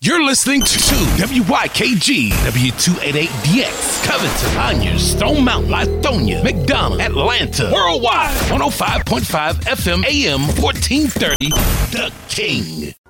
You're listening to WYKG W288DX, Covington, Conyers, Stone Mountain, Lithonia, McDonough, Atlanta, worldwide, 105.5 FM AM 1430, The King.